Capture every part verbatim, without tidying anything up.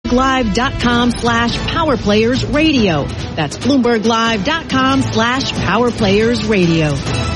Live.com slash Power Players Radio. That's BloombergLive.com slash Power Players Radio.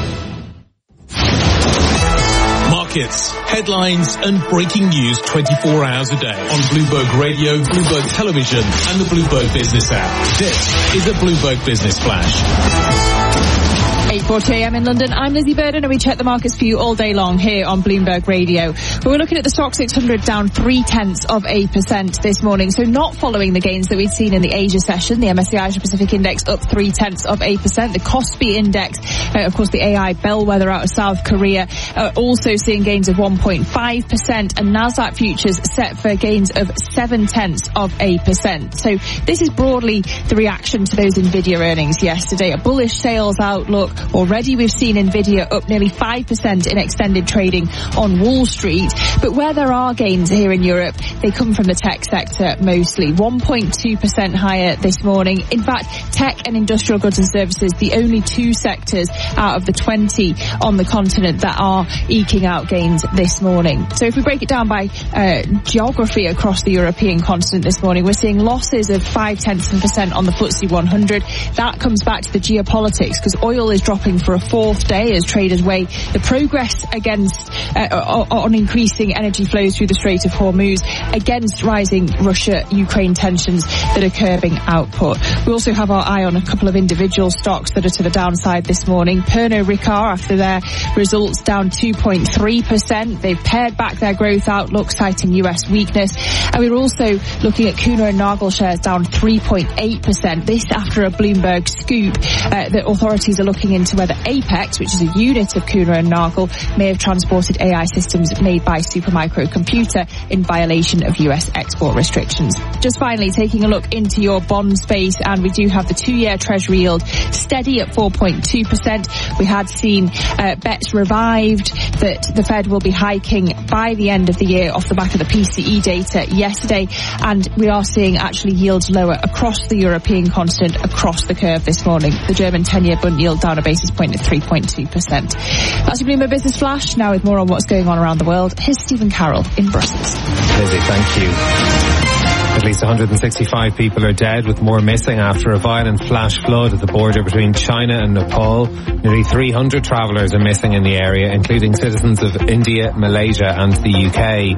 Markets, headlines and breaking news twenty-four hours a day on Bloomberg Radio, Bloomberg Television and the Bloomberg Business app. This is a Bloomberg Business Flash. eight forty a.m. in London. I'm Lizzie Burden and we check the markets for you all day long here on Bloomberg Radio. But we're looking at the Stock six hundred down three tenths of a percent this morning. So not following the gains that we'd seen in the Asia session. The M S C I Asia Pacific Index up three tenths of a percent. The Kospi Index, uh, of course the A I bellwether out of South Korea, uh, also seeing gains of one point five percent. And Nasdaq futures set for gains of seven tenths of a percent. So this is broadly the reaction to those Nvidia earnings yesterday. A bullish sales outlook. Already we've seen Nvidia up nearly five percent in extended trading on Wall Street. But where there are gains here in Europe, they come from the tech sector mostly. one point two percent higher this morning. In fact, tech and industrial goods and services, the only two sectors out of the twenty on the continent that are eking out gains this morning. So if we break it down by uh, geography across the European continent this morning, we're seeing losses of five tenths of a percent on the F T S E one hundred. That comes back to the geopolitics because oil is dropping for a fourth day as traders weigh the progress against uh, on increasing energy flows through the Strait of Hormuz against rising Russia-Ukraine tensions that are curbing output. We also have our eye on a couple of individual stocks that are to the downside this morning. Pernod Ricard, after their results, down two point three percent. They've pared back their growth outlook, citing U S weakness. And we're also looking at Kuehne and Nagel shares down three point eight percent. This after a Bloomberg scoop uh, that authorities are looking into whether Apex, which is a unit of Kuehne and Nagel, may have transported A I systems made by Supermicro Computer in violation of U S export restrictions. Just finally, taking a look into your bond space, and we do have the two-year Treasury yield steady at four point two percent. We had seen uh, bets revived that the Fed will be hiking by the end of the year off the back of the P C E data yesterday, and we are seeing actually yields lower across the European continent, across the curve this morning. The German ten-year Bund yield down a basis point at three point two percent. That's your Bloomberg Business Flash. Now with more on what's going on around the world, here's Stephen Carroll in Brussels. Lizzie, thank you. At least one hundred sixty-five people are dead, with more missing after a violent flash flood at the border between China and Nepal. Nearly three hundred travellers are missing in the area, including citizens of India, Malaysia and the U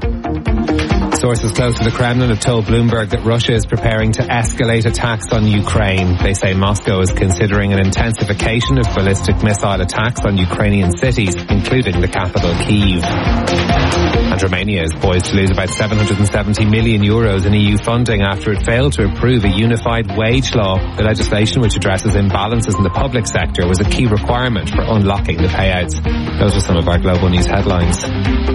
K. Sources close to the Kremlin have told Bloomberg that Russia is preparing to escalate attacks on Ukraine. They say Moscow is considering an intensification of ballistic missile attacks on Ukrainian cities, including the capital Kyiv. And Romania is poised to lose about seven hundred seventy million euros in E U funding after it failed to approve a unified wage law. The legislation, which addresses imbalances in the public sector, was a key requirement for unlocking the payouts. Those are some of our global news headlines.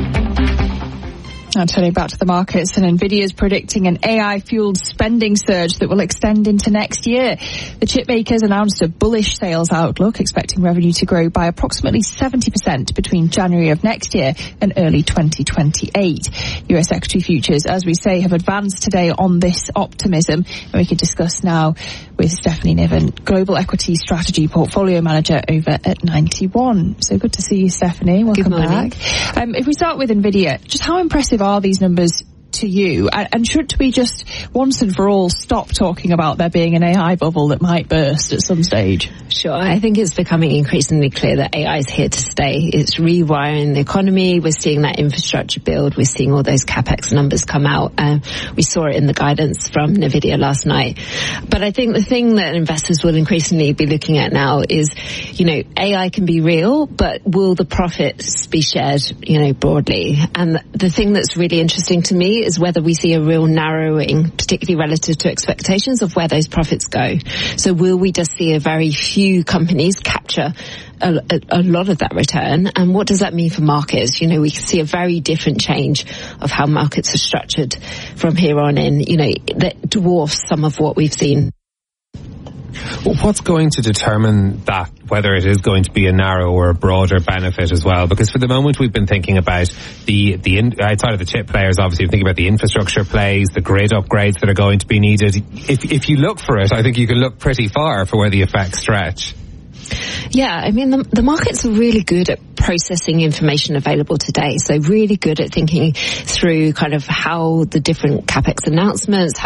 Now turning back to the markets, and Nvidia is predicting an A I-fueled spending surge that will extend into next year. The chip makers announced a bullish sales outlook, expecting revenue to grow by approximately seventy percent between January of next year and early twenty twenty-eight. U S equity futures, as we say, have advanced today on this optimism, and we can discuss now with Stephanie Niven, Global Equity Strategy Portfolio Manager over at ninety one. So good to see you, Stephanie. Welcome back. Um, if we start with Nvidia, just how impressive are these numbers to you? And, and should we just once and for all stop talking about there being an A I bubble that might burst at some stage? Sure. I think it's becoming increasingly clear that A I is here to stay. It's rewiring the economy. We're seeing that infrastructure build. We're seeing all those CapEx numbers come out. Um, we saw it in the guidance from Nvidia last night. But I think the thing that investors will increasingly be looking at now is, you know, A I can be real, but will the profits be shared, you know, broadly? And the thing that's really interesting to me is whether we see a real narrowing, particularly relative to expectations of where those profits go. So will we just see a very few companies capture a, a, a lot of that return? And what does that mean for markets? You know, we see a very different change of how markets are structured from here on in, you know, that dwarfs some of what we've seen. Well, what's going to determine that, whether it is going to be a narrow or a broader benefit as well? Because for the moment we've been thinking about the, the in, outside of the chip players, obviously we're thinking about the infrastructure plays, the grid upgrades that are going to be needed. If, if you look for it, I think you can look pretty far for where the effects stretch. Yeah, I mean, the, the markets are really good at processing information available today. So really good at thinking through kind of how the different CapEx announcements,